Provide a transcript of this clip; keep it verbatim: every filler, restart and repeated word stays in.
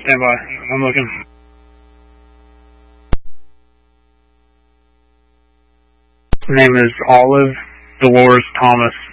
stand by. I'm looking. Name is Olive Dolores Thomas.